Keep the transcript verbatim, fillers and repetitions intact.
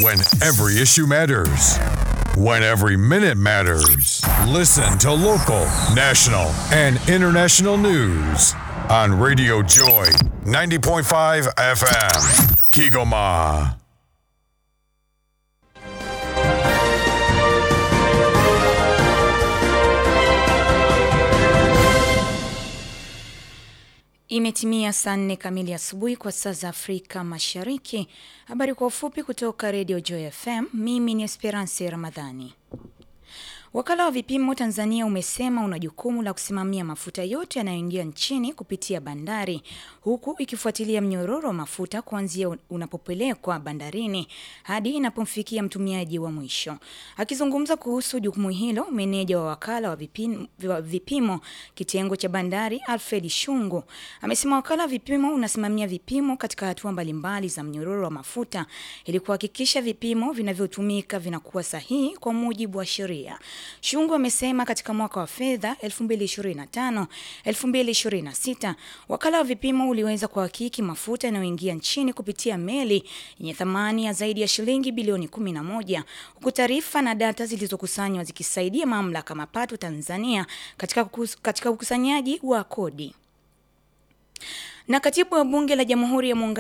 When every issue matters. When every minute matters. Listen to local, national, and international news on Radio Joy ninety point five F M. Kigoma. Imetimia saa nne kamili asubuhi kwa saa za Afrika Mashariki. Habari kwa ufupi kutoka Radio Joy F M. Mimi ni Esperance Ramadhani. Wakala wa vipimo Tanzania umesema una jukumu la kusimamia mafuta yote yanayoingia nchini kupitia bandari, huku ikifuatilia mnyororo wa mafuta kuanzia unapopelekwa bandarini hadi inapomfikia mtumiaji wa mwisho. Akizungumza kuhusu jukumu hilo, meneja wa wakala wa vipimo, wa vipimo kitengo cha bandari Alfred Shungu amesema wakala wa vipimo unasimamia vipimo katika hatua mbalimbali za mnyororo wa mafuta ili kuhakikisha vipimo vinavyotumika vinakuwa sahihi kwa mujibu wa sheria. Shungu amesema katika mwaka wa fedha elfu mbili ishirini na tano elfu mbili ishirini na sita wakala wa vipimo uliweza kuhakiki mafuta yanayoingia nchini kupitia meli yenye thamani ya zaidi ya shilingi bilioni kumi na moja, huku taarifa na data zilizokusanywa zikisaidia mamlaka mapato Tanzania katika katika ukusanyaji wa kodi. Na katibu wa bunge la Jamhuri ya Muungano